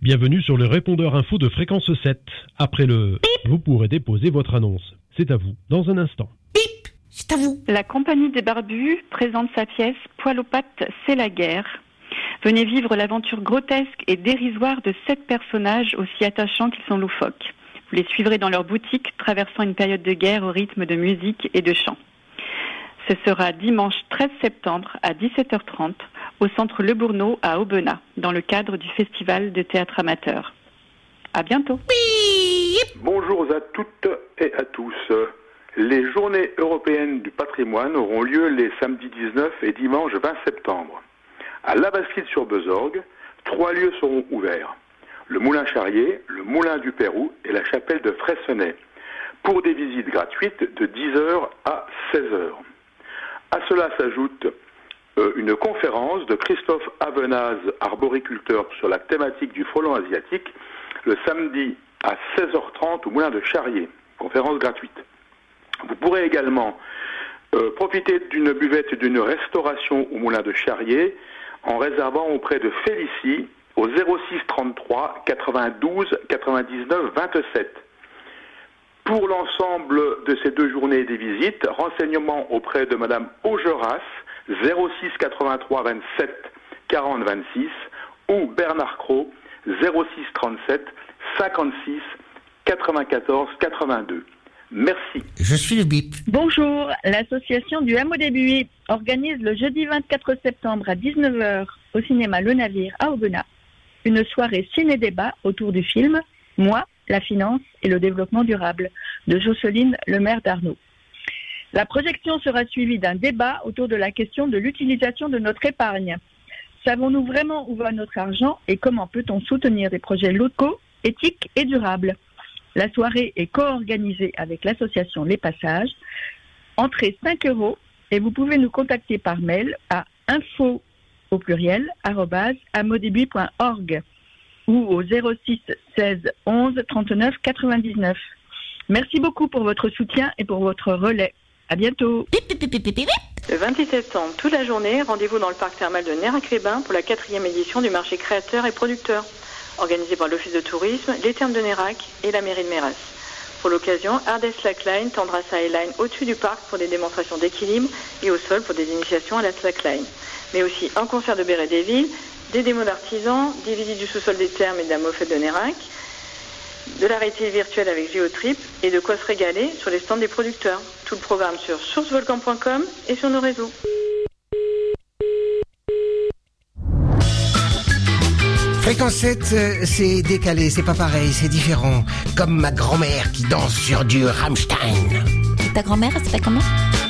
Bienvenue sur le répondeur info de Fréquence 7. Après le bip, vous pourrez déposer votre annonce. C'est à vous, dans un instant. Bip, c'est à vous. La Compagnie des Barbus présente sa pièce Poil aux pattes, c'est la guerre. Venez vivre l'aventure grotesque et dérisoire de 7 personnages aussi attachants qu'ils sont loufoques. Vous les suivrez dans leur boutique, traversant une période de guerre au rythme de musique et de chant. Ce sera dimanche 13 septembre à 17h30 au centre Le Bourneau à Aubenas, dans le cadre du festival de théâtre amateur. À bientôt. Bonjour à toutes et à tous. Les journées européennes du patrimoine auront lieu les samedis 19 et dimanche 20 septembre. À Labastide-sur-Besorgue, 3 lieux seront ouverts. Le Moulin Charrier, le Moulin du Pérou et la chapelle de Freycinet, pour des visites gratuites de 10h à 16h. À cela s'ajoute une conférence de Christophe Avenaz, arboriculteur, sur la thématique du frelon asiatique, le samedi à 16h30 au Moulin de Charrier, conférence gratuite. Vous pourrez également profiter d'une buvette et d'une restauration au Moulin de Charrier en réservant auprès de Félicie au 06 33 92 99 27. Pour l'ensemble de ces 2 journées des visites, renseignements auprès de Madame Augeras, 06 83 27 40 26, ou Bernard Cros, 06 37 56 94 82. Merci. Je suis le bip. Bonjour, l'association du Hameau des Buis organise le jeudi 24 septembre à 19h au cinéma Le Navire à Aubenas une soirée ciné-débat autour du film « Moi, la finance et le développement durable » de Jocelyne Lemaire d'Arnaud. La projection sera suivie d'un débat autour de la question de l'utilisation de notre épargne. Savons-nous vraiment où va notre argent et comment peut-on soutenir des projets locaux, éthiques et durables ? La soirée est co-organisée avec l'association Les Passages. Entrée 5 € et vous pouvez nous contacter par mail à info au pluriel @hameaudebuis.org ou au 06 16 11 39 99. Merci beaucoup pour votre soutien et pour votre relais. À bientôt. Le 26 septembre, toute la journée, rendez-vous dans le parc thermal de Nérac-les-Bains pour la 4e édition du marché créateur et producteur, organisé par l'Office de tourisme, les Thermes de Nérac et la mairie de Méras. Pour l'occasion, Ardès Slackline tendra sa highline au-dessus du parc pour des démonstrations d'équilibre et au sol pour des initiations à la slackline. Mais aussi un concert de Béret des Villes, des démos d'artisans, des visites du sous-sol des Thermes et de la Moffette de Nérac, de la réalité virtuelle avec Géotrip et de quoi se régaler sur les stands des producteurs. Tout le programme sur sourcevolcan.com et sur nos réseaux. Fréquence 7, c'est décalé, c'est pas pareil, c'est différent. Comme ma grand-mère qui danse sur du Rammstein. Ta grand-mère, elle s'appelle comment ?